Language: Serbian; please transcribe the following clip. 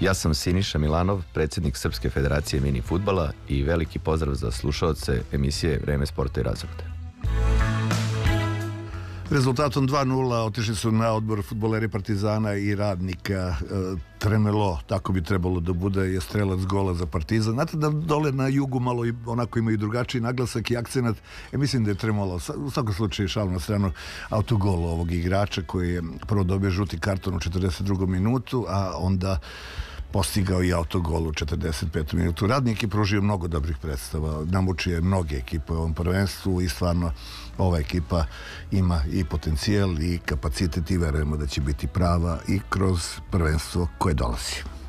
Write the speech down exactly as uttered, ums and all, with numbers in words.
Ja sam Siniša Milanov, predsjednik Srpske federacije mini fudbala i veliki pozdrav za slušaoce emisije Vreme sporta i razvoda. Rezultatom dva nula otišli su na odbor fudbaleri Partizana i Radnika. Tremelo, tako bi trebalo da bude, je strelac gola za Partizan. Znate da dole na jugu malo i onako imaju drugačiji naglasak i akcenat. E, mislim da je tremalo, u svakom slučaju šal na stranu, autogol ovog igrača koji je prvo dobio žuti karton u četrdeset drugom minutu, a onda postigao i autogol u četrdeset petom minutu. Radnik je pružio mnogo dobrih predstava, namučio je mnoge ekipe u ovom prvenstvu i stvarno ova ekipa ima i potencijal i kapacitet i verujemo da će biti prava i kroz prvenstvo koje dolazi.